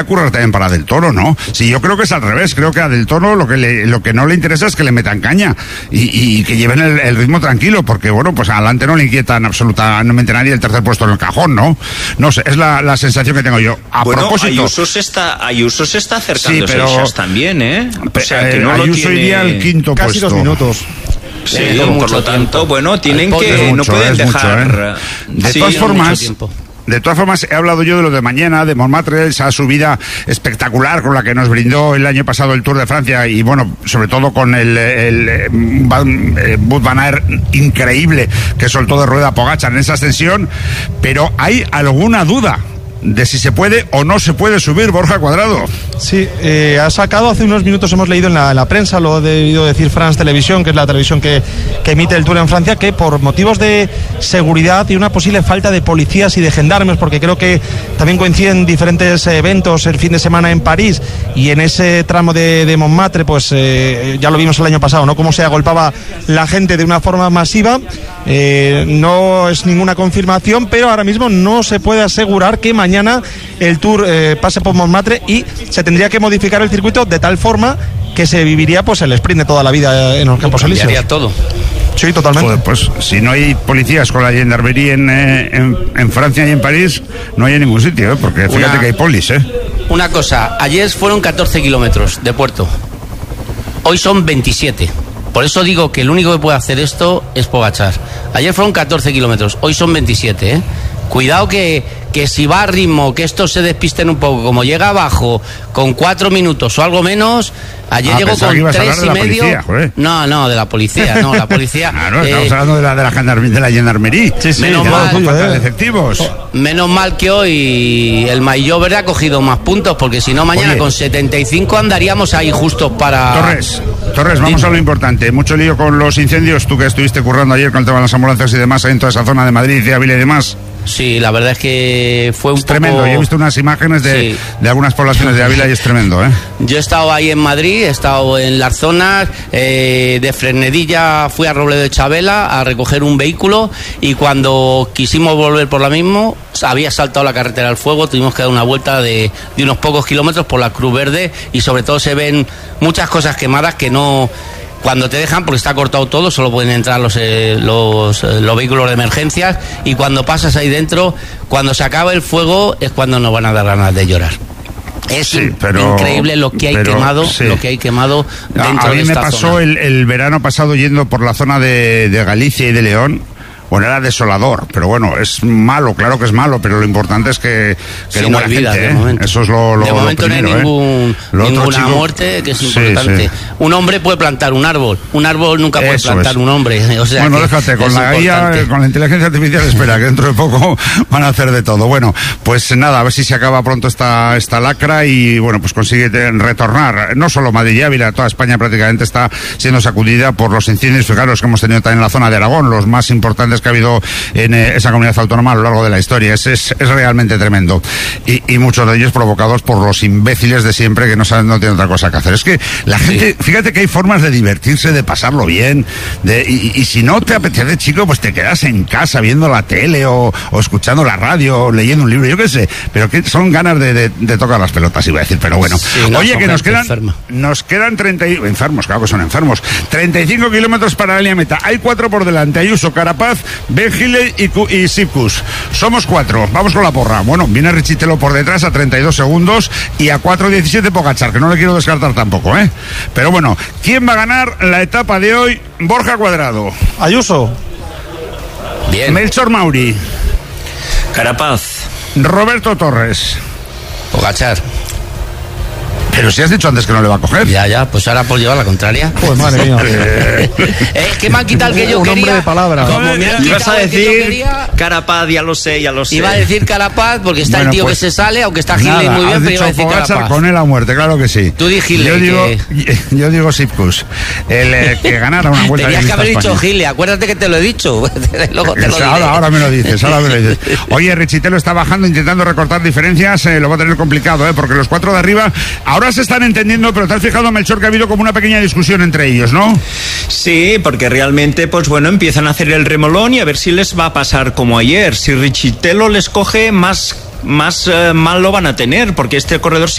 currar también para Del Toro, ¿no? Sí, yo creo que es al revés. Creo que a Del Toro lo que no le interesa es que le metan caña y que lleven el ritmo tranquilo, porque bueno, pues adelante no le inquietan absolutamente nadie el tercer puesto en el cajón, ¿no? No sé, es la sensación que tengo yo. A propósito, Ayuso se está acercando, sí, pero a esas también, ¿eh? O sea, que no Ayuso iría al quinto puesto. Casi 2 minutos. Sí, por lo tanto, bueno, tienen que... no pueden dejar... De todas formas, he hablado yo de lo de mañana, de Montmartre, esa subida espectacular con la que nos brindó el año pasado el Tour de Francia y, bueno, sobre todo con el Wout van Aert increíble que soltó de rueda Pogačar en esa ascensión, pero hay alguna duda de si se puede o no se puede subir, Borja Cuadrado. Sí, ha sacado hace unos minutos, hemos leído en la prensa, lo ha debido decir France Televisión, que es la televisión que emite el Tour en Francia, que por motivos de seguridad y una posible falta de policías y de gendarmes, porque creo que también coinciden diferentes eventos el fin de semana en París y en ese tramo de Montmartre, pues ya lo vimos el año pasado, ¿no? Cómo se agolpaba la gente de una forma masiva. No es ninguna confirmación, pero ahora mismo no se puede asegurar que mañana el Tour pase por Montmartre y se tendría que modificar el circuito de tal forma que se viviría pues el sprint de toda la vida en los Campos Elíseos. Cambiaría todo. Sí, totalmente. Joder, pues si no hay policías con la gendarmería en Francia y en París, no hay en ningún sitio, porque fíjate que hay polis, Una cosa, ayer fueron 14 kilómetros de puerto, hoy son 27. Por eso digo que el único que puede hacer esto es Pogačar. Ayer fueron 14 kilómetros, hoy son 27, Cuidado que si va a ritmo, que estos se despisten un poco, como llega abajo con 4 minutos o algo menos, ayer llegó con 3,5. No, de la policía, no, la policía. Claro, estamos hablando de la gendarmería. Sí, menos mal, de efectivos. Menos mal que hoy el Maillot Verde ha cogido más puntos, porque si no mañana con 75 andaríamos ahí justos para... Torres, vamos a lo importante. Mucho lío con los incendios, tú que estuviste currando ayer con el tema de las ambulancias y demás en toda esa zona de Madrid, de Ávila y demás. Sí, la verdad es que fue un tremendo. Yo he visto unas imágenes de algunas poblaciones de Ávila y es tremendo, Yo he estado ahí en Madrid, he estado en las zonas de Fresnedilla, fui a Robledo de Chabela a recoger un vehículo y cuando quisimos volver por la misma, había saltado la carretera al fuego, tuvimos que dar una vuelta de unos pocos kilómetros por la Cruz Verde y sobre todo se ven muchas cosas quemadas que no... Cuando te dejan, porque está cortado todo, solo pueden entrar los vehículos de emergencias y cuando pasas ahí dentro, cuando se acaba el fuego es cuando nos van a dar ganas de llorar. Es increíble lo que hay quemado, lo que hay quemado dentro de esta zona. A mí me pasó el verano pasado yendo por la zona de Galicia y de León. Bueno, era desolador, pero bueno, es malo, claro que es malo, pero lo importante es que no muera gente, Eso es lo de momento primero, no hay ninguna muerte, que es importante. Sí. Un hombre puede plantar un árbol nunca puede plantar un hombre. O sea, bueno, déjate, con la guía, con la inteligencia artificial, espera, que dentro de poco van a hacer de todo. Bueno, pues nada, a ver si se acaba pronto esta lacra y bueno, pues consigue retornar. No solo Madrid y Ávila, toda España prácticamente está siendo sacudida por los incendios, fijaros que hemos tenido también en la zona de Aragón, los más importantes que ha habido en esa comunidad autónoma a lo largo de la historia. Es realmente tremendo y muchos de ellos provocados por los imbéciles de siempre que no tienen otra cosa que hacer. Es que la gente, fíjate que hay formas de divertirse, de pasarlo bien, y si no te apetece, chico, pues te quedas en casa viendo la tele o escuchando la radio o leyendo un libro, yo qué sé, pero que son ganas de tocar las pelotas, iba a decir, pero bueno. Oye, que nos quedan 30 enfermos, claro que son enfermos, 35 kilómetros para la línea meta. Hay 4 por delante, Ayuso, Carapaz, Ben Gile y Sipkus. Somos 4, vamos con la porra. Bueno, viene Richitelo por detrás a 32 segundos y a 4.17 Pogačar, que no le quiero descartar tampoco, Pero bueno, ¿quién va a ganar la etapa de hoy? Borja Cuadrado. Ayuso. Bien. Melchor Mauri. Carapaz. Roberto Torres. Pogačar. Pero si has dicho antes que no le va a coger. Ya, pues ahora por llevar la contraria. Pues madre mía. Es que me han quitado el que yo quería. Un hombre de palabra. Como me han Ibas a quitado el que yo decir quería, Carapaz, ya lo sé. iba a decir Carapaz porque está el tío pues, que se sale, aunque está Gile muy bien, pero iba a decir Pogačar Carapaz. con él a muerte, claro que sí. Tú di Gile. Yo digo Sipkus. El que ganara una vuelta. Tenías que haber dicho Gile, acuérdate que te lo he dicho. Luego te lo diré. Ahora me lo dices, Oye, Richitelo está bajando, intentando recortar diferencias, lo va a tener complicado, porque los 4 de arriba ahora se están entendiendo, pero te has fijado, Melchor, que ha habido como una pequeña discusión entre ellos, ¿no? Sí, porque realmente, pues bueno, empiezan a hacer el remolón y a ver si les va a pasar como ayer. Si Richitelo les coge, más mal lo van a tener, porque este corredor